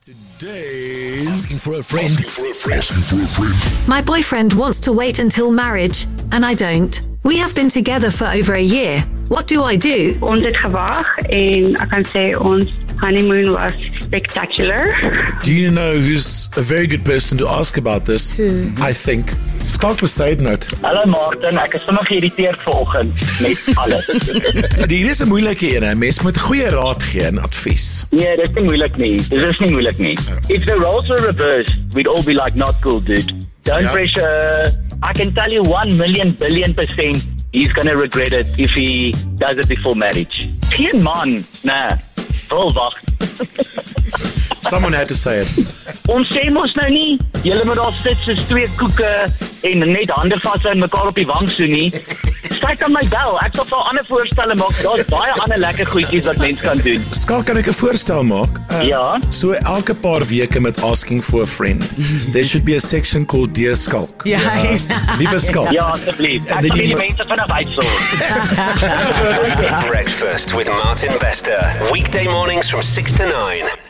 Today's Asking for a friend. My boyfriend wants to wait until marriage, and I don't. We have been together for over a year. What do I do? Ons het gewag en ek kan sê ons honeymoon was spectacular. Do you know who's a very good person to ask about this? I think. Skalk Besaidnout. Hallo Martin, ek is sommer geïrriteerd vanoggend met alles. Hier is 'n moeilike een. Mens moet goeie raad gee en advies. Nee, dit is nie moeilik nie. Dit is nie moeilik nie. If the roles were reversed, we'd all be like, not cool, dude. Don't Ja. pressure. I can tell you 1,000,000 billion% he's gonna regret it if he does it before marriage. Geen man, nee. Wil wag. Someone had to say it. Ons sê mos nou nie, julle moet daar sit soos twee koeke en net hande vashou en mekaar op die wang soen nie. Skryf aan my bel, ek sal vir ander voorstelle maak. Daar's baie ander lekker goedjies wat mens kan doen. Skalk, kan ek 'n voorstel maak? Ja. So elke paar weke met asking for a friend, there should be a section called Dear Skalk. Liewe Skalk. Ja, asseblief. Ek then sal you die must- mense vinnig uitsorg. Breakfast with Martin Bester. Weekday mornings from 6 to 9.